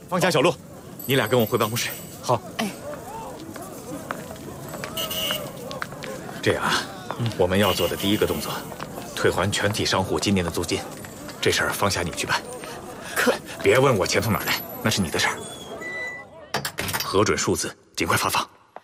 方家、小陆，你俩跟我回办公室。 好。 哎， 这样啊，我们要做的第一个动作，退还全体商户今年的租金。这事儿方霞你去办。 可别问我钱从哪儿来，那是你的事儿。核准数字，尽快发放。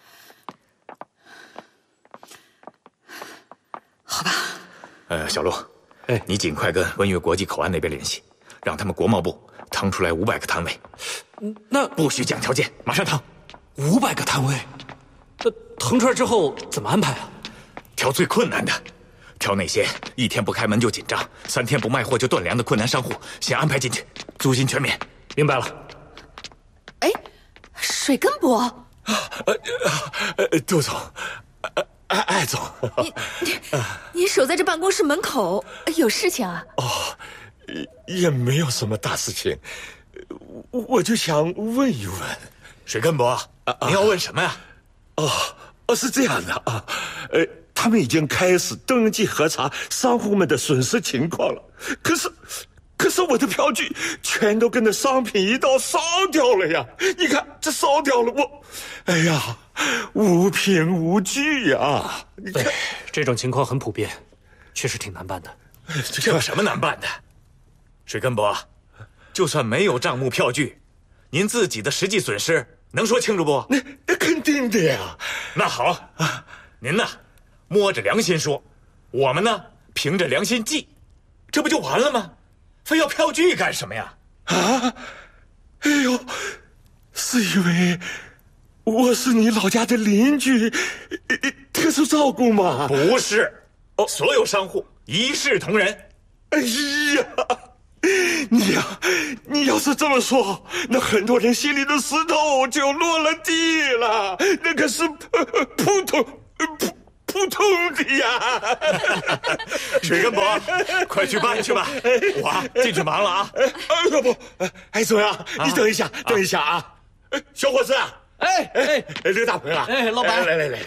好吧。 小陆，你尽快跟温越国际口岸那边联系，让他们国贸部腾出来500个摊位。 那不许讲条件，马上腾。 500个摊位，那腾出来之后怎么安排啊？ 挑最困难的，挑那些1天不开门就紧张，3天不卖货就断粮的困难商户，先安排进去，租金全免。 明白了。 哎，水根伯， 杜总，艾总， 你守在这办公室门口，有事情啊？ 也没有什么大事情，我就想问一问。 水根伯，你要问什么呀？ 是这样的啊，他们已经开始登记核查商户们的损失情况了，可是我的票据全都跟着商品一道烧掉了呀！你看这烧掉了，哎呀，无凭无据呀！你看， 这种情况很普遍，确实挺难办的。 这有什么难办的？水根伯，就算没有账目票据，您自己的实际损失能说清楚不？ 那肯定的呀。 那好，您呢，摸着良心说，我们呢，凭着良心记，这不就完了吗？非要票据干什么呀？ 哎呦，是因为我是你老家的邻居，特殊照顾吗？ 不是，所有商户一视同仁。 哎呀，你要是这么说，那很多人心里的石头就落了地了，那可是扑通的呀！ 水根伯，快去办去吧，我进去忙了啊！ 不，艾总呀，你等一下，啊！小伙子啊，刘大鹏啊， 老板， 来，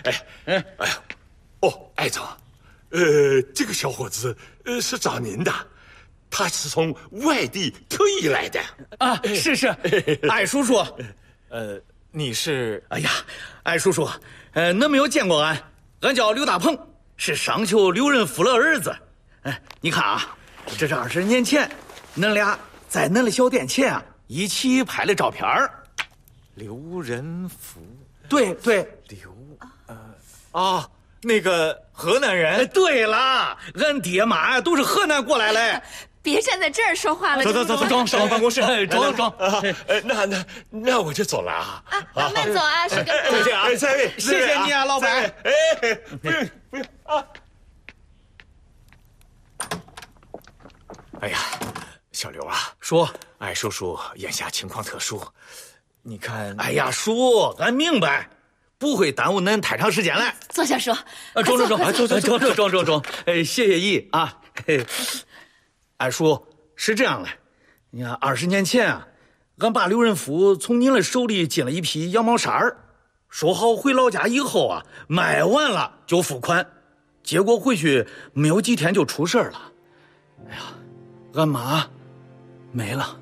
艾总，这个小伙子是找您的，他是从外地特意来的啊，是，艾叔叔， 你是？ 哎呀，艾叔叔，恁没有见过俺叫刘大鹏，是商丘刘仁福的儿子。你看啊，这是20年前，恁俩在恁的小店前啊一起拍的照片儿。 刘仁福， 对， 那个河南人。 对了，俺爹妈都是河南过来的。 别站在这儿说话了， 走，上我办公室， 装。 那我就走了啊！ 慢走啊，水根伯。 再见啊！ 谢谢你啊，老板。 不用啊！ 哎呀，小刘啊， 说， 艾叔叔眼下情况特殊，你看。 哎呀，叔，俺明白，不会耽误恁太长时间了。 坐下说。 装。谢谢姨啊。艾叔，是这样的，你看20年前啊，俺爸刘仁福从您的手里进了一批羊毛衫儿，说好回老家以后啊，卖完了就付款，结果回去没有几天就出事了。哎呀，俺妈没了。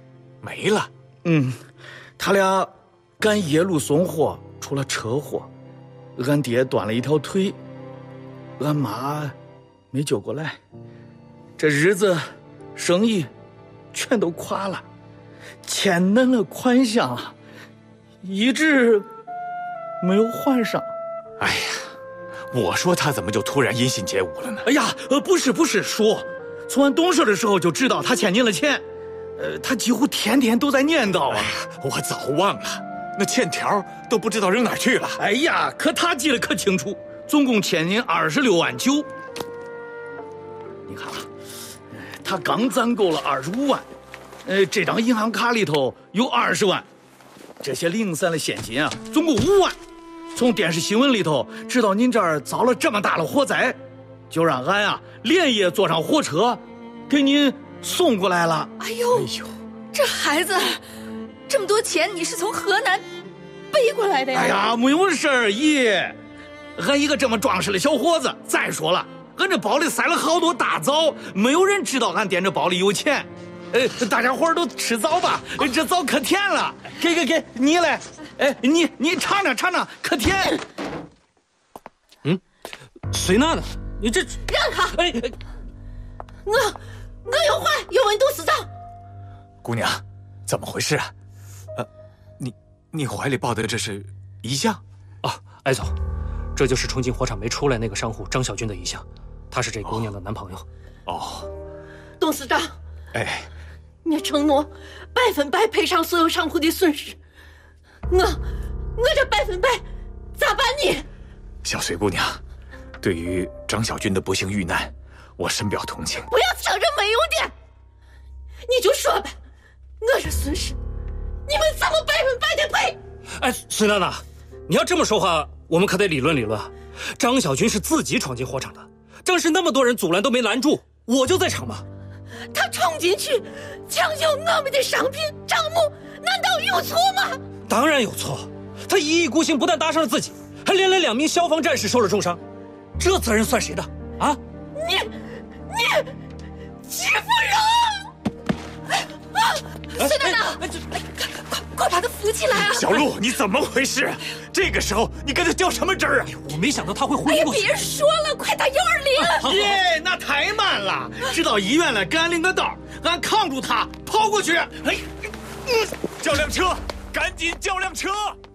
他俩赶夜路送货出了车祸，俺爹断了一条腿，俺妈没救过来。这日子生意全都垮了，欠恁的款项一直没有还上。 哎呀，我说他怎么就突然因信解悟了呢？ 哎呀，不是叔，从俺懂事的时候就知道他欠您的钱，他几乎天天都在念叨啊。 哎呀，我早忘了，那欠条都不知道扔哪儿去了。 哎呀，可他记得可清楚，总共欠您26.9万。你看啊，他刚攒够了25万，这张银行卡里头有20万，这些零散的现金啊，总共5万。从电视新闻里头知道您这儿遭了这么大的火灾，就让俺啊连夜坐上火车给您送过来了。 哎呦，这孩子这么多钱，你是从河南背过来的呀？ 哎呀，没有事儿，姨，俺一个这么壮实的小伙子，再说了，俺这包里塞了好多大枣，没有人知道俺爹这包里有钱。 大家伙儿都吃枣吧，这枣可甜了。给，你来，你尝尝，可甜。 随娜呢？你这让开！我有话要问董事长。 姑娘，怎么回事啊？你怀里抱的这是遗像？ 啊，艾总，这就是重庆火场没出来那个商户张小军的遗像，他是这姑娘的男朋友。 哦， 董事长， 哎， 你承诺100%赔偿所有商户的损失，我这100%咋办呢？ 小隋姑娘，对于张小军的不幸遇难，我深表同情。 不要扯这没用的，你就说吧，我这损失，你们怎么100%的赔？ 哎，孙娜娜，你要这么说话，我们可得理论理论。张小军是自己闯进火场的，正是那么多人阻拦都没拦住，我就在场嘛。 他冲进去抢救我们的商品账目，难道有错吗？ 当然有错，他一意孤行，不但搭上了自己，还连累2名消防战士受了重伤，这责任算谁的啊？ 你欺负人！孙娜娜，快把他扶起来啊！ 小陆，你怎么回事？这个时候你跟他较什么真儿啊？ 我没想到他会昏哎呀， 过去。 别说了，快打120！ 耶，那太慢了，知道医院了，给俺领个道，俺扛住他跑过去。 叫辆车，赶紧叫辆车！